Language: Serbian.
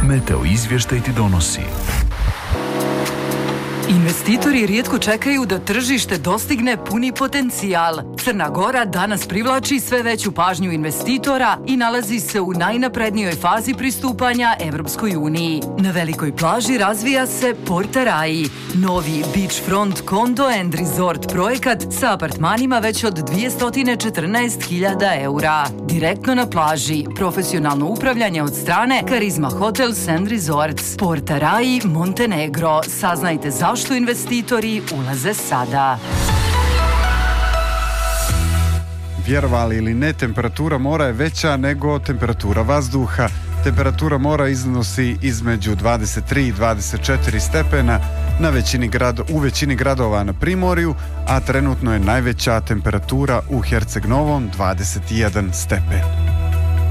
Meteo izvještaj ti donosi. Investitori rijetko čekaju da tržište dostigne puni potencijal. Crna Gora danas privlači sve veću pažnju investitora i nalazi se u najnaprednijoj fazi pristupanja Evropskoj uniji. Na velikoj plaži razvija se Porta Rai, novi beachfront condo and resort projekat sa apartmanima već od 214.000 eura. Direktno na plaži, profesionalno upravljanje od strane Karizma Hotels and Resorts. Porta Rai, Montenegro. Saznajte zašto investitori ulaze sada. Vjerovali ili ne, temperatura mora je veća nego temperatura vazduha. Temperatura mora iznosi između 23 i 24 stepena u većini gradova na Primorju, a trenutno je najveća temperatura u Herceg Novom 21 stepen.